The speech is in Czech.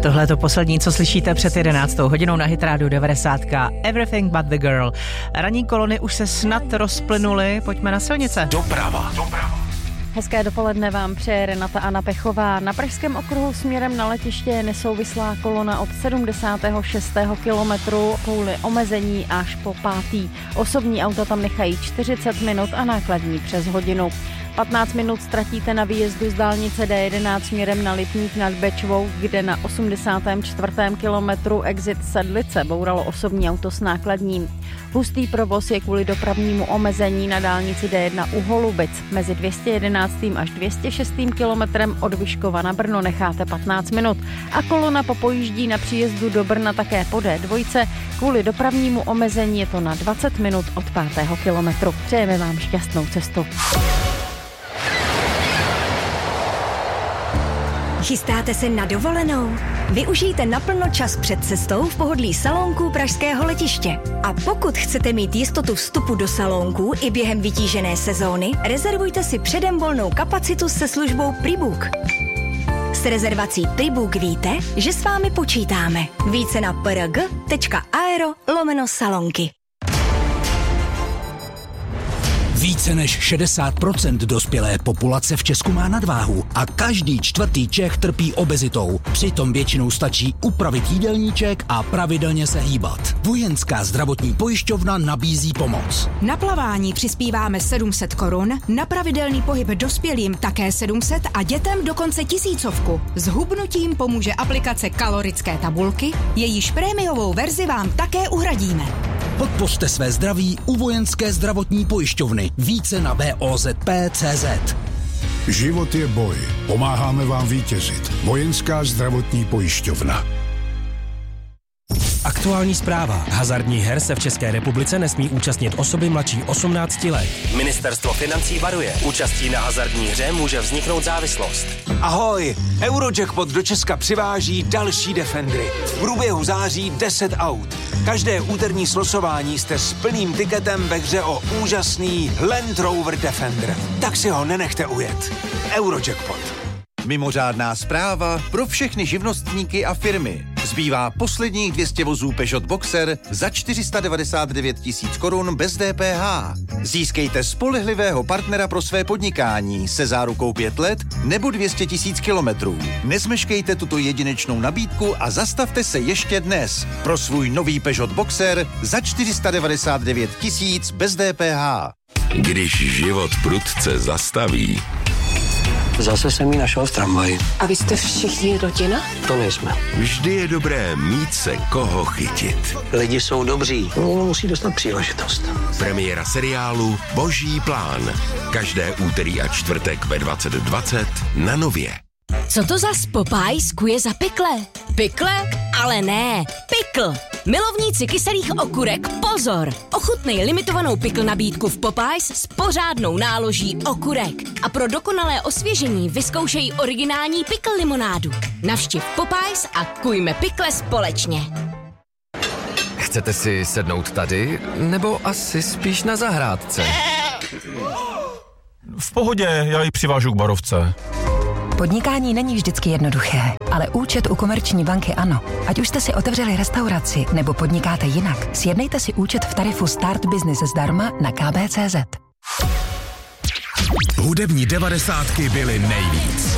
Tohle je to poslední, co slyšíte před 11. hodinou na Hit Radio 90. Everything but the girl. Ranní kolony už se snad rozplynuly, pojďme na silnice. Doprava. Hezké dopoledne vám přeje Renata Anna Pechová. Na Pražském okruhu směrem na letiště je nesouvislá kolona od 76. kilometru kvůli omezení až po 5. Osobní auta tam nechají 40 minut a nákladní přes hodinu. 15 minut ztratíte na výjezdu z dálnice D11 směrem na Lipník nad Bečvou, kde na 84. kilometru exit Sedlice bouralo osobní auto s nákladním. Hustý provoz je kvůli dopravnímu omezení na dálnici D1 u Holubic. Mezi 211. až 206. kilometrem od Vyškova na Brno necháte 15 minut. A kolona popojíždí na příjezdu do Brna také po D2. Kvůli dopravnímu omezení je to na 20 minut od 5. kilometru. Přejeme vám šťastnou cestu. Chystáte se na dovolenou? Využijte naplno čas před cestou v pohodlí salónků pražského letiště. A pokud chcete mít jistotu vstupu do salónků i během vytížené sezóny, rezervujte si předem volnou kapacitu se službou Prebook. S rezervací Prebook víte, že s vámi počítáme. Více na prg.aero/salonky. Více než 60% dospělé populace v Česku má nadváhu a každý čtvrtý Čech trpí obezitou. Přitom většinou stačí upravit jídelníček a pravidelně se hýbat. Vojenská zdravotní pojišťovna nabízí pomoc. Na plavání přispíváme 700 korun, na pravidelný pohyb dospělým také 700 a dětem dokonce 1000. S hubnutím pomůže aplikace kalorické tabulky, jejíž prémiovou verzi vám také uhradíme. Podpořte své zdraví u Vojenské zdravotní pojišťovny. Více na VOZP.cz. Život je boj. Pomáháme vám vítězit. Vojenská zdravotní pojišťovna. Aktuální zpráva. Hazardních her se v České republice nesmí účastnit osoby mladší 18 let. Ministerstvo financí varuje. Účastí na hazardní hře může vzniknout závislost. Ahoj! Eurojackpot do Česka přiváží další Defendry. V průběhu září 10 aut. Každé úterní slosování jste s plným tiketem ve hře o úžasný Land Rover Defender. Tak si ho nenechte ujet. Eurojackpot. Mimořádná zpráva pro všechny živnostníky a firmy. Zbývá posledních 200 vozů Peugeot Boxer za 499 000 korun bez DPH. Získejte spolehlivého partnera pro své podnikání se zárukou 5 let nebo 200 000 kilometrů. Nezmeškejte tuto jedinečnou nabídku a zastavte se ještě dnes pro svůj nový Peugeot Boxer za 499 000 bez DPH. Když život prudce zastaví. Zase jsem ji našel v tramvaji. A vy jste všichni rodina? To nejsme. Vždy je dobré mít se koho chytit. Lidi jsou dobří, jenom musí dostat příležitost. Premiéra seriálu Boží plán. Každé úterý a čtvrtek ve 20:20 na Nově. Co to zas Popeyes kuje za pikle? Pikle? Ale ne, pikl. Milovníci kyselých okurek, pozor! Ochutnej limitovanou pikl nabídku v Popeyes s pořádnou náloží okurek. A pro dokonalé osvěžení vyzkoušej originální pikl limonádu. Navštiv Popeyes a kujme pikle společně. Chcete si sednout tady, nebo asi spíš na zahrádce? V pohodě, já ji přivážu k barovce. Podnikání není vždycky jednoduché, ale účet u Komerční banky ano. Ať už jste si otevřeli restauraci nebo podnikáte jinak, sjednejte si účet v tarifu Start Business zdarma na kb.cz. Hudební 90 byly nejvíc.